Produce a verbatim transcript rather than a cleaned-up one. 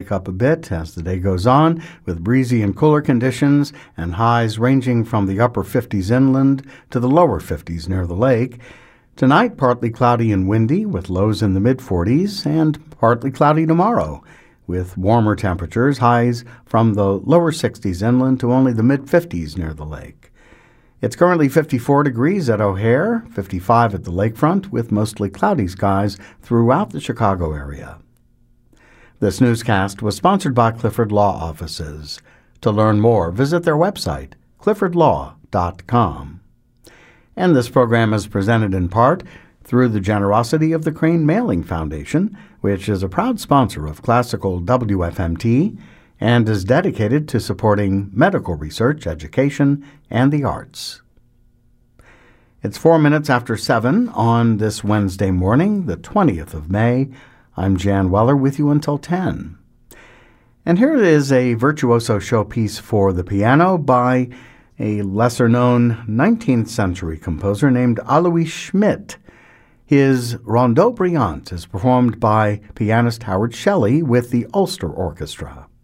wake up a bit as the day goes on, with breezy and cooler conditions and highs ranging from the upper fifties inland to the lower fifties near the lake. Tonight, partly cloudy and windy with lows in the mid-forties, and partly cloudy tomorrow with warmer temperatures, highs from the lower sixties inland to only the mid-fifties near the lake. It's currently fifty-four degrees at O'Hare, fifty-five at the lakefront, with mostly cloudy skies throughout the Chicago area. This newscast was sponsored by Clifford Law Offices. To learn more, visit their website, clifford law dot com. And this program is presented in part through the generosity of the Crane Mailing Foundation, which is a proud sponsor of Classical W F M T and is dedicated to supporting medical research, education, and the arts. It's four minutes after seven on this Wednesday morning, the twentieth of May. I'm Jan Weller with you until ten. And here is a virtuoso showpiece for the piano by a lesser-known nineteenth century composer named Alois Schmidt. His Rondeau Brillante is performed by pianist Howard Shelley with the Ulster Orchestra.